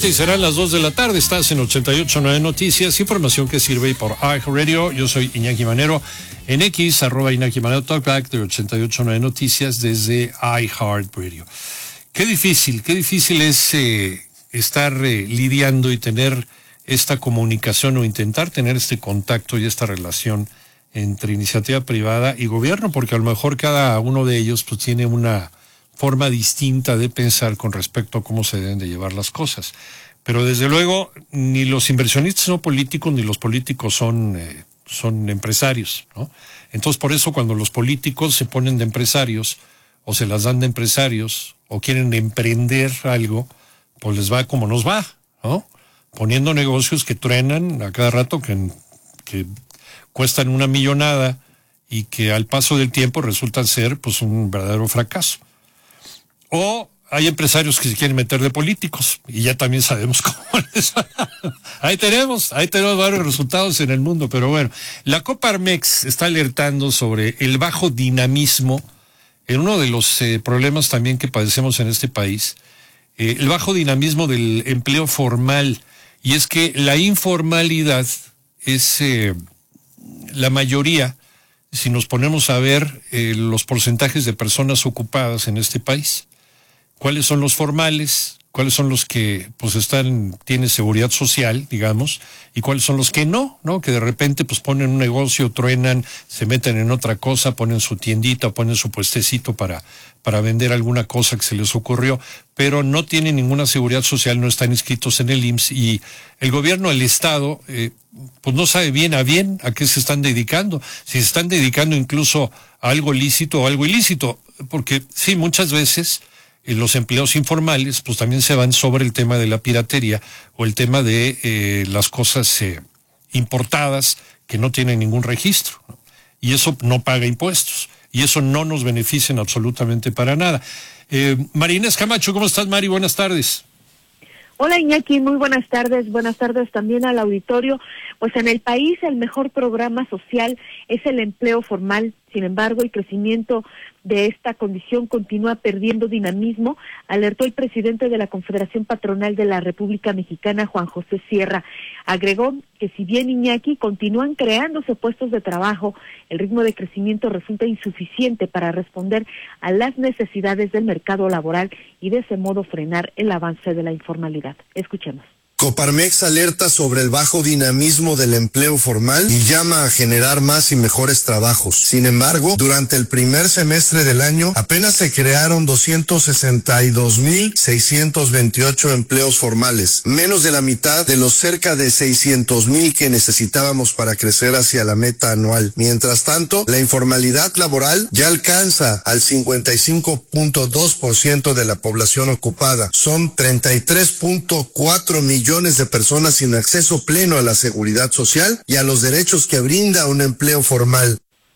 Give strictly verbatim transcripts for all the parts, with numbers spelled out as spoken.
siete y serán las dos de la tarde. Estás en ochenta y ocho punto nueve Noticias, información que sirve por iHeartRadio. Yo soy Iñaki Manero, en X, arroba Iñaki Manero, talkback de ochenta y ocho punto nueve Noticias desde iHeartRadio. Qué difícil, qué difícil es eh, estar eh, lidiando y tener esta comunicación o intentar tener este contacto y esta relación entre iniciativa privada y gobierno, porque a lo mejor cada uno de ellos pues tiene una forma distinta de pensar con respecto a cómo se deben de llevar las cosas. Pero desde luego ni los inversionistas son políticos ni los políticos son eh, son empresarios, ¿no? Entonces por eso cuando los políticos se ponen de empresarios o se las dan de empresarios o quieren emprender algo, pues les va como nos va, ¿no? Poniendo negocios que truenan a cada rato, que, que cuestan una millonada y que al paso del tiempo resultan ser pues un verdadero fracaso. O hay empresarios que se quieren meter de políticos y ya también sabemos cómo les va. Ahí tenemos, ahí tenemos varios resultados en el mundo, pero bueno. La Coparmex está alertando sobre el bajo dinamismo en uno de los eh, problemas también que padecemos en este país, eh, el bajo dinamismo del empleo formal, y es que la informalidad es eh, la mayoría, si nos ponemos a ver eh, los porcentajes de personas ocupadas en este país. ¿Cuáles son los formales? ¿Cuáles son los que pues están, tienen seguridad social, digamos? ¿Y cuáles son los que no, no? Que de repente pues ponen un negocio, truenan, se meten en otra cosa, ponen su tiendita, ponen su puestecito para, para vender alguna cosa que se les ocurrió, pero no tienen ninguna seguridad social, no están inscritos en el I M S S, y el gobierno, el Estado, eh, pues no sabe bien a bien a qué se están dedicando, si se están dedicando incluso a algo lícito o algo ilícito, porque sí, muchas veces los empleos informales pues también se van sobre el tema de la piratería o el tema de eh, las cosas eh, importadas que no tienen ningún registro, ¿no? Y eso no paga impuestos y eso no nos beneficia absolutamente para nada. eh, María Inés Camacho, ¿cómo estás, Mari? Buenas tardes. Hola, Iñaki, muy buenas tardes. Buenas tardes también al auditorio. Pues en el país el mejor programa social es el empleo formal. Sin embargo, el crecimiento de esta condición continúa perdiendo dinamismo, alertó el presidente de la Confederación Patronal de la República Mexicana, Juan José Sierra. Agregó que si bien, Iñaki, continúan creándose puestos de trabajo, el ritmo de crecimiento resulta insuficiente para responder a las necesidades del mercado laboral y de ese modo frenar el avance de la informalidad. Escuchemos. Coparmex alerta sobre el bajo dinamismo del empleo formal y llama a generar más y mejores trabajos. Sin embargo, durante el primer semestre del año apenas se crearon doscientos sesenta y dos mil seiscientos veintiocho empleos formales, menos de la mitad de los cerca de seiscientos mil que necesitábamos para crecer hacia la meta anual. Mientras tanto, la informalidad laboral ya alcanza al cincuenta y cinco punto dos por ciento de la población ocupada. Son treinta y tres punto cuatro millones de personas sin acceso pleno a la seguridad social y a los derechos que brinda un empleo formal.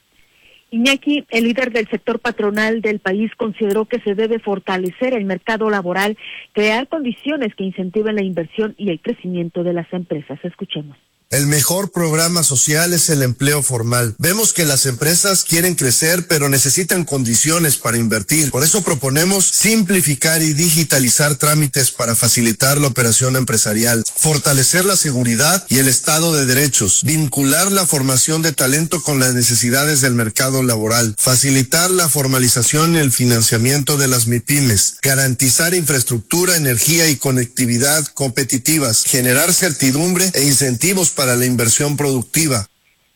Iñaki, el líder del sector patronal del país, consideró que se debe fortalecer el mercado laboral, crear condiciones que incentiven la inversión y el crecimiento de las empresas. Escuchemos. El mejor programa social es el empleo formal. Vemos que las empresas quieren crecer, pero necesitan condiciones para invertir. Por eso proponemos simplificar y digitalizar trámites para facilitar la operación empresarial, fortalecer la seguridad y el Estado de Derechos, vincular la formación de talento con las necesidades del mercado laboral, facilitar la formalización y el financiamiento de las MIPYMES, garantizar infraestructura, energía y conectividad competitivas, generar certidumbre e incentivos para la inversión productiva.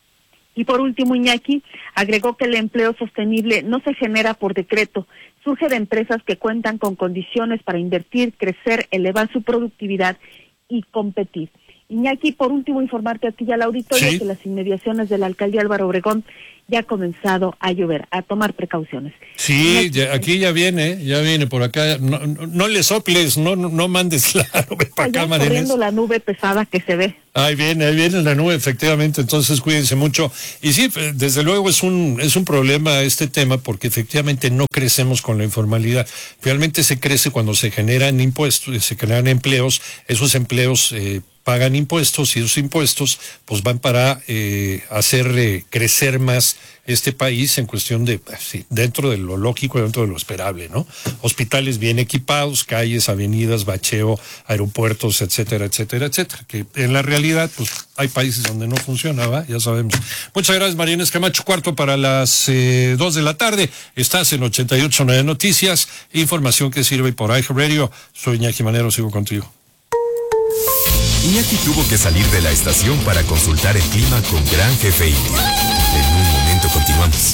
Y por último, Iñaki, agregó que el empleo sostenible no se genera por decreto, surge de empresas que cuentan con condiciones para invertir, crecer, elevar su productividad y competir. Iñaki, por último, informarte a ti y al auditorio sí. que las inmediaciones de la alcaldía Álvaro Obregón ya ha comenzado a llover, a tomar precauciones. Sí, ya, aquí ya viene, ya viene por acá. No, no, no le soples, no, no, no mandes la nube para acá, María Inés. Corriendo la nube pesada que se ve. Ahí viene, ahí viene la nube, efectivamente, entonces cuídense mucho. Y sí, desde luego es un es un problema este tema, porque efectivamente no crecemos con la informalidad. Realmente se crece cuando se generan impuestos, se generan empleos, esos empleos eh, pagan impuestos y esos impuestos pues van para eh, hacer eh, crecer más este país en cuestión de, sí, dentro de lo lógico y dentro de lo esperable, ¿no? Hospitales bien equipados, calles, avenidas, bacheo, aeropuertos, etcétera, etcétera, etcétera, que en la realidad pues hay países donde no funcionaba, ya sabemos. Muchas gracias, María Inés Camacho, cuarto para las eh, dos de la tarde, estás en ochenta y ocho punto nueve Noticias, información que sirve por iHeartRadio. Soy Iñaki Manero, sigo contigo. Iñaki tuvo que salir de la estación para consultar el clima con Gran Jefe Indio. En un momento continuamos.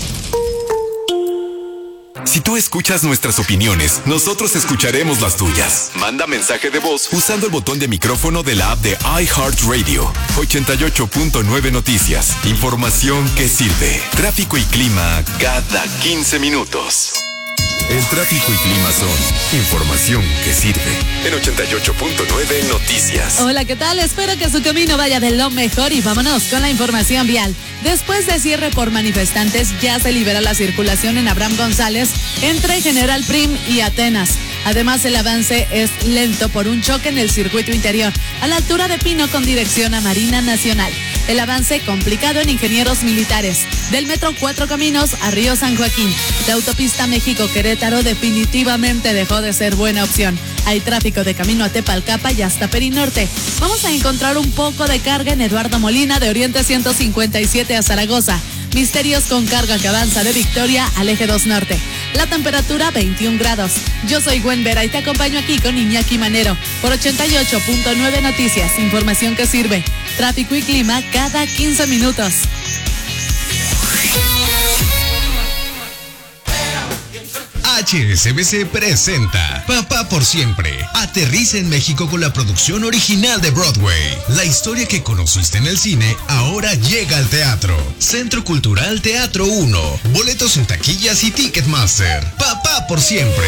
Si tú escuchas nuestras opiniones, nosotros escucharemos las tuyas. Manda mensaje de voz usando el botón de micrófono de la app de iHeartRadio. ochenta y ocho punto nueve Noticias. Información que sirve. Tráfico y clima cada quince minutos. El tráfico y clima son información que sirve. En ochenta y ocho punto nueve Noticias. Hola, ¿qué tal? Espero que su camino vaya de lo mejor y vámonos con la información vial. Después de cierre por manifestantes, ya se libera la circulación en Abraham González entre General Prim y Atenas. Además, el avance es lento por un choque en el circuito interior, a la altura de Pino con dirección a Marina Nacional. El avance complicado en Ingenieros Militares. Del Metro Cuatro Caminos a Río San Joaquín. La autopista México-Querétaro definitivamente dejó de ser buena opción. Hay tráfico de camino a Tepalcapa y hasta Perinorte. Vamos a encontrar un poco de carga en Eduardo Molina de Oriente ciento cincuenta y siete a Zaragoza. Misterios con carga que avanza de Victoria al Eje dos Norte. La temperatura veintiún grados. Yo soy Gwen Vera y te acompaño aquí con Iñaki Manero por ochenta y ocho punto nueve Noticias. Información que sirve. Tráfico y clima cada quince minutos. H S B C presenta Papá por Siempre. Aterriza en México con la producción original de Broadway. La historia que conociste en el cine ahora llega al teatro. Centro Cultural Teatro uno. Boletos en taquillas y Ticketmaster. Papá por Siempre.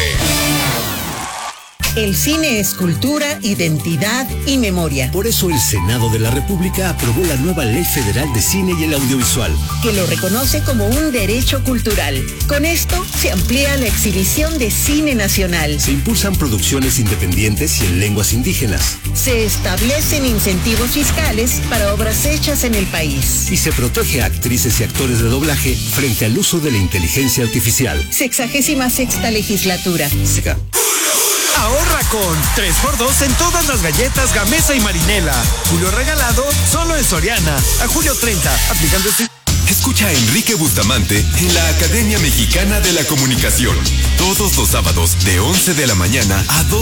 El cine es cultura, identidad y memoria. Por eso el Senado de la República aprobó la nueva Ley Federal de Cine y el Audiovisual, que lo reconoce como un derecho cultural. Con esto se amplía la exhibición de cine nacional. Se impulsan producciones independientes y en lenguas indígenas. Se establecen incentivos fiscales para obras hechas en el país. Y se protege a actrices y actores de doblaje frente al uso de la inteligencia artificial. Sexagésima sexta legislatura. Seca. Ahorra con tres por dos en todas las galletas Gamesa y Marinela. Julio regalado solo en Soriana. A julio treinta, aplicando este... Escucha a Enrique Bustamante en la Academia Mexicana de la Comunicación. Todos los sábados de once de la mañana a dos